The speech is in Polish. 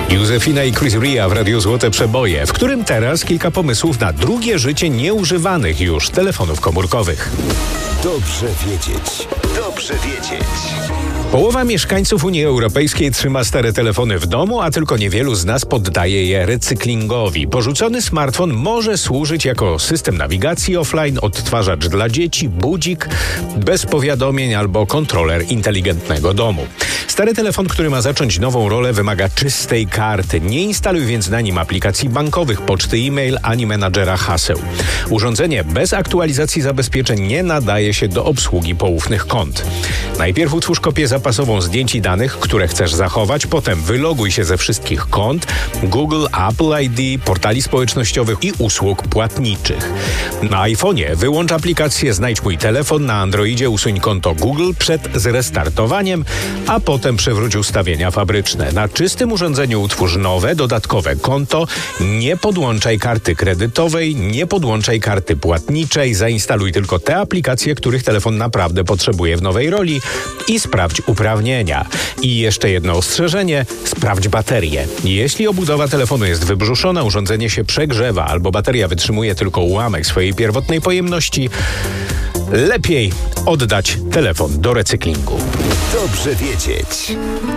Józefina i Chris Ria w Radiu Złote Przeboje, w którym teraz kilka pomysłów na drugie życie nieużywanych już telefonów komórkowych. Dobrze wiedzieć. Dobrze wiedzieć. Połowa mieszkańców Unii Europejskiej trzyma stare telefony w domu, a tylko niewielu z nas poddaje je recyklingowi. Porzucony smartfon może służyć jako system nawigacji offline, odtwarzacz dla dzieci, budzik, bez powiadomień albo kontroler inteligentnego domu. Stary telefon, który ma zacząć nową rolę, wymaga czystej karty. Nie instaluj więc na nim aplikacji bankowych, poczty e-mail ani menadżera haseł. Urządzenie bez aktualizacji zabezpieczeń nie nadaje się do obsługi poufnych kont. Najpierw utwórz kopię zapasową zdjęć i danych, które chcesz zachować, potem wyloguj się ze wszystkich kont, Google, Apple ID, portali społecznościowych i usług płatniczych. Na iPhone'ie wyłącz aplikację Znajdź mój telefon, na Androidzie usuń konto Google przed zrestartowaniem, a potem przewróć ustawienia fabryczne. Na czystym urządzeniu utwórz nowe, dodatkowe konto, nie podłączaj karty kredytowej, nie podłączaj karty płatniczej, zainstaluj tylko te aplikacje, których telefon naprawdę potrzebuje w nowej roli i sprawdź uprawnienia. I jeszcze jedno ostrzeżenie, sprawdź baterię. Jeśli obudowa telefonu jest wybrzuszona, urządzenie się przegrzewa albo bateria wytrzymuje tylko ułamek swojej pierwotnej pojemności, lepiej oddać telefon do recyklingu. Dobrze wiedzieć.